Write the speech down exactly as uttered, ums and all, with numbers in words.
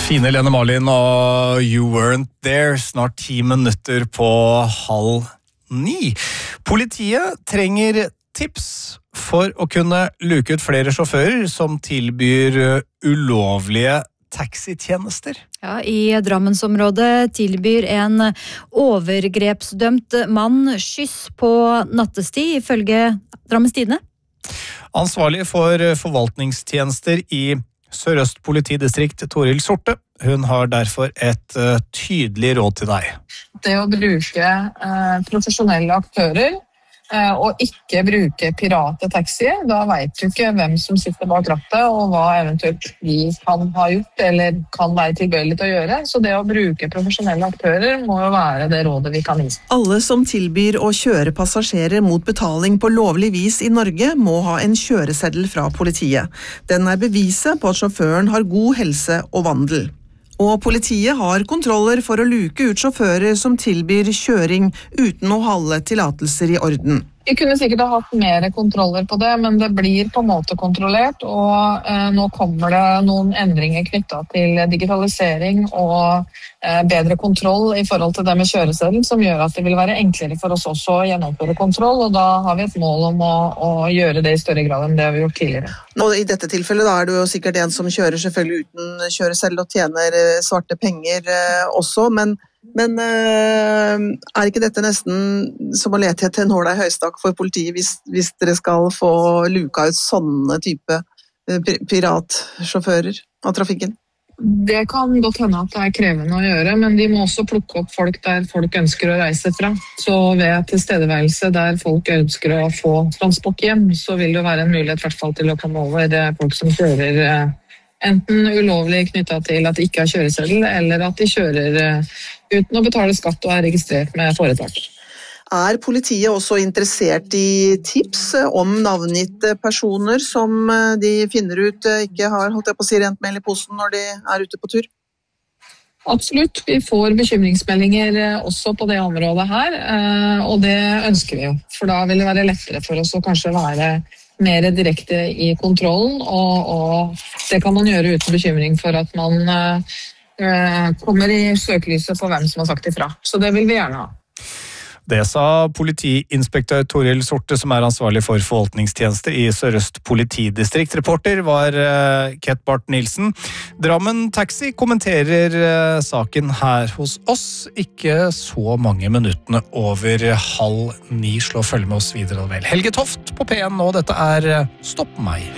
Fine Lene Marlin og You Weren't There, snart ti minutter på halv ni. Politiet trenger tips for å kunne luke ut flere sjåfører som tilbyr ulovlige taxitjenester. Ja, i Drammensområdet tilbyr en overgrepsdømt mann skyss på nattestid, ifølge Drammens Tidende. Ansvarlig for forvaltningstjenester i Sør-Øst politidistrikt, Toril Sorte. Hun har derfor et uh, tydelig råd til deg. Det å bruke uh, profesjonelle aktører uh, og ikke bruke pirate taxier, da vet du ikke hvem som sitter bak rattet og hva eventuelt vi kan ha gjort eller kan være tilbøyelig til å gjøre. Så det å bruke profesjonelle aktører må jo være det rådet vi kan gi. Alle som tilbyr å kjøre passasjerer mot betaling på lovlig vis i Norge må ha en kjøreseddel fra politiet. Den er beviset på at sjåføren har god helse og vandel. Og politiet har kontroller for å luke ut sjåfører som tilbyr kjøring uten å holde tillatelser i orden. Vi kunne sikkert ha hatt mer kontroller på det, men det blir på en måte kontrollert, og eh, nå kommer det noen endringer knyttet til digitalisering og eh, bedre kontroll i forhold til det med kjøreseddel, som gjør at det vil være enklere for oss også å gjennomføre kontroll, og da har vi et mål om å, å gjøre det i større grad enn det vi har gjort tidligere. Nå, I dette tilfellet da er du jo sikkert en som kjører selvfølgelig uten kjøreseddel og tjener svarte penger eh, også, men Men øh, er ikke dette nesten som å lete etter en nål i høystakk for politiet hvis, hvis dere skal få luka ut sånne type piratsjåfører av trafikken? Det kan godt hende at det er krevende å gjøre, men de må også plukke opp folk der folk ønsker å reise fra. Så ved tilstedeværelse der folk ønsker å få transport hjem, så vil det være en mulighet i hvert fall til å komme over folk som kjører enten ulovlig knyttet til at de ikke har kjøreseddel, eller at de kjører uten å betale skatt og er registrert med foretak. Er politiet også interessert i tips om navngitte personer som de finner ut ikke har holdt jeg på å si rent mel i posen når de er ute på tur? Absolutt, vi får bekymringsmeldinger også på det området her, og det ønsker vi jo. For da vil det være lettere for oss å kanskje være mer direkte i kontrollen, og, og det kan man gjøre uten bekymring for at man uh, kommer i søkelyset på hvem som har sagt ifra. Så det vil vi gjerne ha. Det sa politiinspektør Toril Sorte, som er ansvarlig for forvaltningstjenester i Sør-Øst politidistrikt. Reporter var uh, Ket Barth-Nielsen. Drammen Taxi kommenterer uh, saken her hos oss. Ikke så mange minuttene over halv ni. Slå følge med oss videre vel. Helge Toft på P en nå. Dette er uh, Stopp meg.